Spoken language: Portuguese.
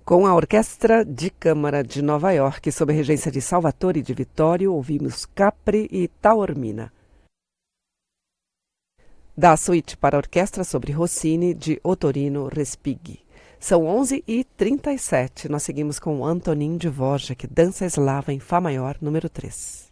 Com a Orquestra de Câmara de Nova York, sob a regência de Salvatore Di Vittorio, ouvimos Capri e Taormina. Da suíte para orquestra sobre Rossini, de Ottorino Respighi. São 11h37. Nós seguimos com Antonin Dvorak, Dança Eslava em Fá maior, número 3.